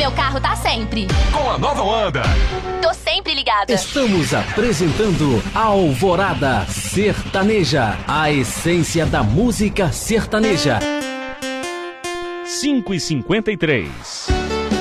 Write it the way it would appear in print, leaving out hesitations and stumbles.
Meu carro tá sempre. Com a nova Wanda. Tô sempre ligada. Estamos apresentando Alvorada Sertaneja, a essência da música sertaneja. 5h53.